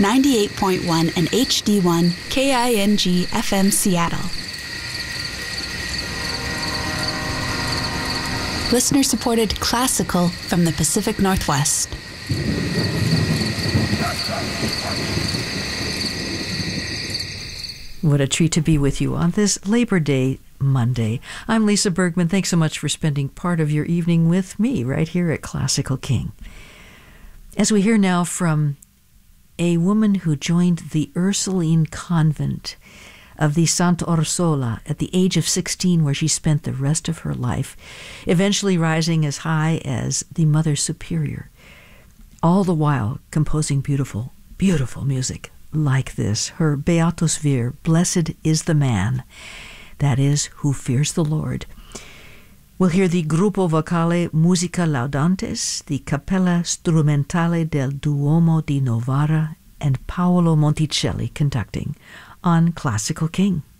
98.1 and HD1 KING FM Seattle. Listener-supported classical from the Pacific Northwest. What a treat to be with you on this Labor Day Monday. I'm Lisa Bergman. Thanks so much for spending part of your evening with me right here at Classical King. As we hear now from a woman who joined the Ursuline convent of the Santa Orsola at the age of 16, where she spent the rest of her life, eventually rising as high as the Mother Superior, all the while composing beautiful, beautiful music like this. Her Beatus Vir, Blessed is the Man, that is, who fears the Lord. We'll hear the Gruppo Vocale Musica Laudantes, the Cappella Strumentale del Duomo di Novara, and Paolo Monticelli conducting on Classical King.